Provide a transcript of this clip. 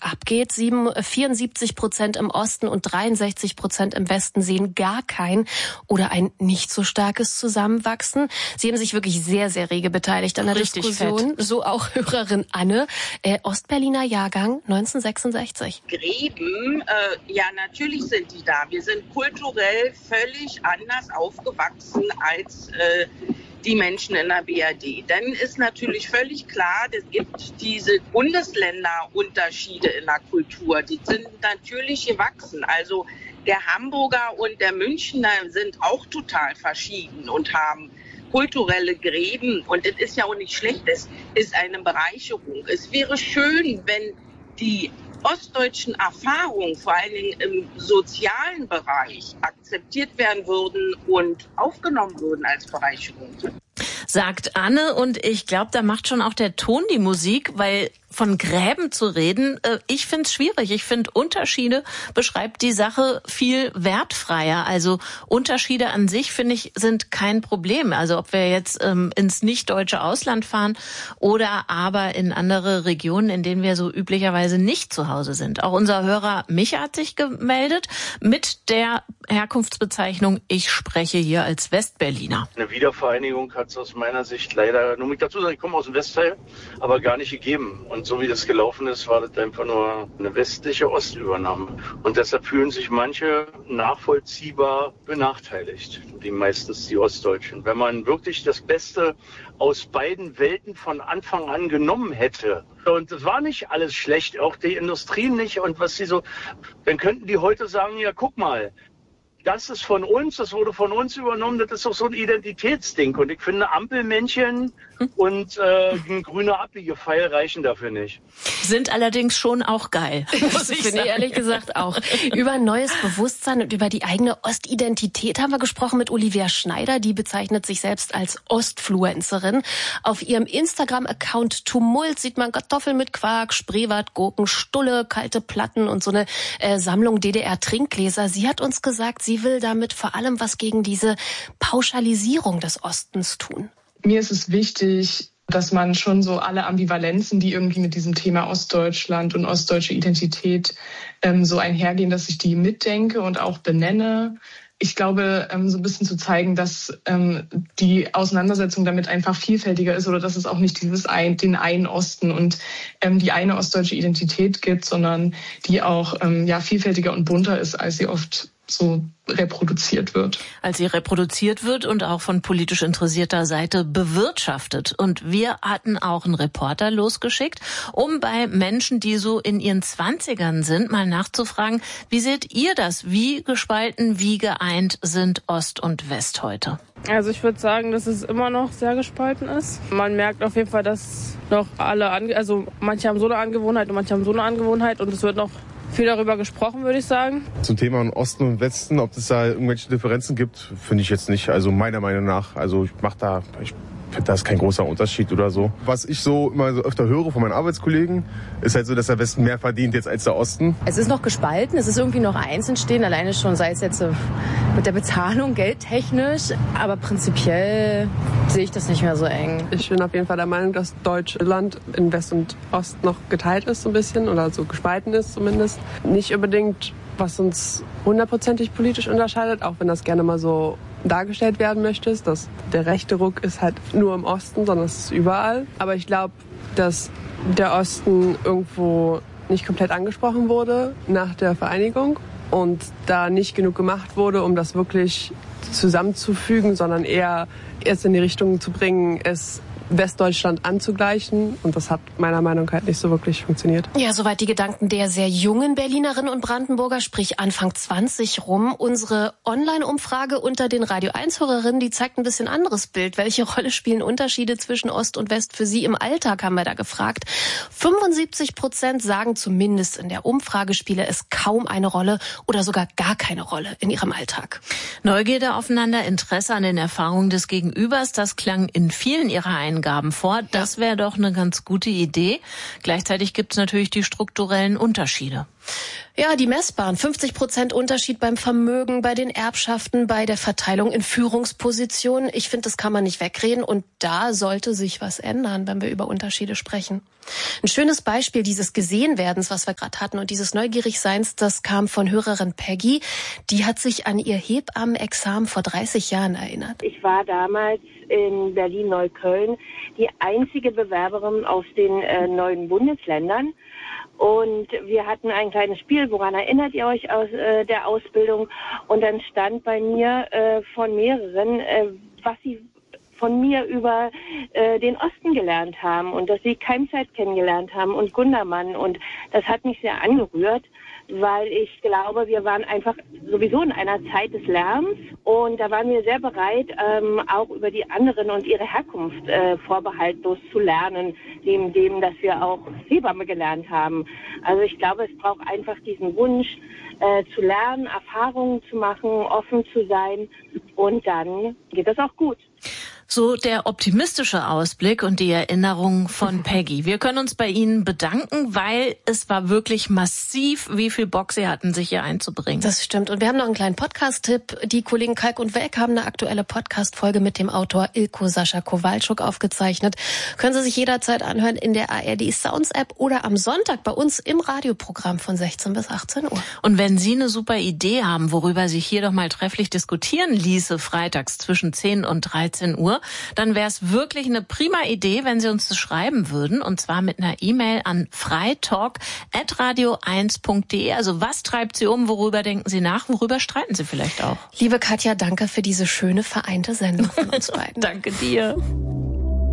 abgeht. 74% im Osten und 63% im Westen sehen gar kein oder ein nicht so starkes Zusammenwachsen. Sie haben sich wirklich sehr, sehr rege beteiligt an der Diskussion. Fett. So auch Hörerin Anne, Ostberliner Jahrgang 1966. Gräben, ja, natürlich sind die da. Wir sind kulturell völlig anders aufgewachsen als die Menschen in der BRD. Dann ist natürlich völlig klar, es gibt diese Bundesländerunterschiede in der Kultur. Die sind natürlich gewachsen. Also der Hamburger und der Münchner sind auch total verschieden und haben kulturelle Gräben. Und das ist ja auch nicht schlecht, das ist eine Bereicherung. Es wäre schön, wenn die ostdeutschen Erfahrungen, vor allen Dingen im sozialen Bereich, akzeptiert werden würden und aufgenommen würden als Bereicherung. Sagt Anne, und ich glaube, da macht schon auch der Ton die Musik, weil von Gräben zu reden, ich finde es schwierig. Ich finde, Unterschiede beschreibt die Sache viel wertfreier. Also Unterschiede an sich, finde ich, sind kein Problem. Also ob wir jetzt ins nicht-deutsche Ausland fahren oder aber in andere Regionen, in denen wir so üblicherweise nicht zu Hause sind. Auch unser Hörer Micha hat sich gemeldet mit der Herkunftsbezeichnung, ich spreche hier als Westberliner. Eine Wiedervereinigung hat es aus meiner Sicht leider, nur mit dazu sagen, ich komme aus dem Westteil, aber gar nicht gegeben. Und so wie das gelaufen ist, war das einfach nur eine westliche Ostübernahme. Und deshalb fühlen sich manche nachvollziehbar benachteiligt, wie meistens die Ostdeutschen. Wenn man wirklich das Beste aus beiden Welten von Anfang an genommen hätte, und das war nicht alles schlecht, auch die Industrie nicht, und was sie so, dann könnten die heute sagen, ja guck mal, das ist von uns, das wurde von uns übernommen, das ist doch so ein Identitätsding. Und ich finde, Ampelmännchen und ein grüner Abbiegepfeil reichen dafür nicht. Sind allerdings schon auch geil, muss ich finde ehrlich gesagt auch. Über neues Bewusstsein und über die eigene Ostidentität haben wir gesprochen mit Olivia Schneider. Die bezeichnet sich selbst als Ostfluencerin. Auf ihrem Instagram-Account Tumult sieht man Kartoffeln mit Quark, Spreewald, Gurken, Stulle, kalte Platten und so eine Sammlung DDR-Trinkgläser. Sie hat uns gesagt, sie will damit vor allem was gegen diese Pauschalisierung des Ostens tun. Mir ist es wichtig, dass man schon so alle Ambivalenzen, die irgendwie mit diesem Thema Ostdeutschland und ostdeutsche Identität so einhergehen, dass ich die mitdenke und auch benenne. Ich glaube, so ein bisschen zu zeigen, dass die Auseinandersetzung damit einfach vielfältiger ist oder dass es auch nicht den einen Osten und die eine ostdeutsche Identität gibt, sondern die auch vielfältiger und bunter ist, als sie oft so reproduziert wird. Als sie reproduziert wird und auch von politisch interessierter Seite bewirtschaftet. Und wir hatten auch einen Reporter losgeschickt, um bei Menschen, die so in ihren 20ern sind, mal nachzufragen, wie seht ihr das? Wie gespalten, wie geeint sind Ost und West heute? Also ich würde sagen, dass es immer noch sehr gespalten ist. Man merkt auf jeden Fall, dass noch manche haben so eine Angewohnheit und manche haben so eine Angewohnheit und es wird noch viel darüber gesprochen, würde ich sagen. Zum Thema Osten und Westen, ob es da irgendwelche Differenzen gibt, finde ich jetzt nicht. Also meiner Meinung nach, ich finde, da ist kein großer Unterschied oder so. Was ich so immer so öfter höre von meinen Arbeitskollegen, ist halt so, dass der Westen mehr verdient jetzt als der Osten. Es ist noch gespalten, es ist irgendwie noch eins entstehen, alleine schon, sei es jetzt mit der Bezahlung, geldtechnisch, aber prinzipiell sehe ich das nicht mehr so eng. Ich bin auf jeden Fall der Meinung, dass Deutschland in West und Ost noch geteilt ist so ein bisschen oder so gespalten ist zumindest. Nicht unbedingt, was uns hundertprozentig politisch unterscheidet, auch wenn das gerne mal so dargestellt werden möchte, dass der rechte Ruck ist halt nur im Osten, sondern es ist überall. Aber ich glaube, dass der Osten irgendwo nicht komplett angesprochen wurde nach der Vereinigung und da nicht genug gemacht wurde, um das wirklich zusammenzufügen, sondern eher erst in die Richtung zu bringen, es Westdeutschland anzugleichen. Und das hat meiner Meinung nach nicht so wirklich funktioniert. Ja, soweit die Gedanken der sehr jungen Berlinerinnen und Brandenburger, sprich Anfang 20 rum. Unsere Online-Umfrage unter den Radio 1-Hörerinnen, die zeigt ein bisschen anderes Bild. Welche Rolle spielen Unterschiede zwischen Ost und West für Sie im Alltag, haben wir da gefragt. 75% sagen zumindest in der Umfrage spiele es kaum eine Rolle oder sogar gar keine Rolle in ihrem Alltag. Neugierde aufeinander, Interesse an den Erfahrungen des Gegenübers, das klang in vielen ihrer Eingaben vor. Das wäre doch eine ganz gute Idee. Gleichzeitig gibt es natürlich die strukturellen Unterschiede. Ja, die messbaren 50% Unterschied beim Vermögen, bei den Erbschaften, bei der Verteilung in Führungspositionen. Ich finde, das kann man nicht wegreden und da sollte sich was ändern, wenn wir über Unterschiede sprechen. Ein schönes Beispiel dieses Gesehenwerdens, was wir gerade hatten und dieses Neugierigseins, das kam von Hörerin Peggy. Die hat sich an ihr Hebammenexamen vor 30 Jahren erinnert. Ich war damals in Berlin-Neukölln die einzige Bewerberin aus den neuen Bundesländern. Und wir hatten ein kleines Spiel, woran erinnert ihr euch aus der Ausbildung? Und dann stand bei mir von mehreren, was sie von mir über den Osten gelernt haben und dass sie Keimzeit kennengelernt haben und Gundermann. Und das hat mich sehr angerührt, weil ich glaube, wir waren einfach sowieso in einer Zeit des Lärms und da waren wir sehr bereit, auch über die anderen und ihre Herkunft vorbehaltlos zu lernen, neben dem, dass wir auch Hebamme gelernt haben. Also ich glaube, es braucht einfach diesen Wunsch zu lernen, Erfahrungen zu machen, offen zu sein und dann geht das auch gut. So der optimistische Ausblick und die Erinnerung von Peggy. Wir können uns bei Ihnen bedanken, weil es war wirklich massiv, wie viel Bock Sie hatten, sich hier einzubringen. Das stimmt. Und wir haben noch einen kleinen Podcast-Tipp. Die Kollegen Kalk und Welk haben eine aktuelle Podcast-Folge mit dem Autor Ilko Sascha Kowalczuk aufgezeichnet. Können Sie sich jederzeit anhören in der ARD Sounds App oder am Sonntag bei uns im Radioprogramm von 16 bis 18 Uhr. Und wenn Sie eine super Idee haben, worüber sich hier doch mal trefflich diskutieren ließe, freitags zwischen 10 und 13 Uhr, dann wäre es wirklich eine prima Idee, wenn Sie uns das schreiben würden, und zwar mit einer E-Mail an freitalk@radio1.de. Also was treibt Sie um, worüber denken Sie nach, worüber streiten Sie vielleicht auch? Liebe Katja, danke für diese schöne vereinte Sendung von uns beiden. Danke dir.